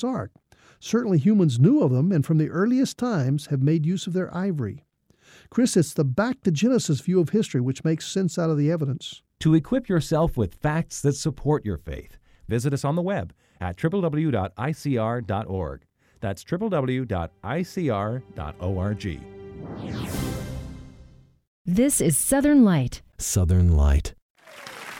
Ark. Certainly humans knew of them and from the earliest times have made use of their ivory. Chris, it's the back to Genesis view of history which makes sense out of the evidence. To equip yourself with facts that support your faith, visit us on the web at www.icr.org. That's www.icr.org. This is Southern Light. Southern Light.